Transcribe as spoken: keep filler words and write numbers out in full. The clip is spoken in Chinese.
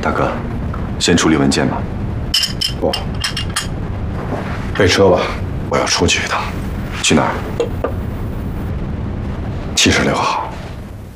大哥，先处理文件吧。 不，备车吧，我要出去一趟。 去哪儿？ 七十六号。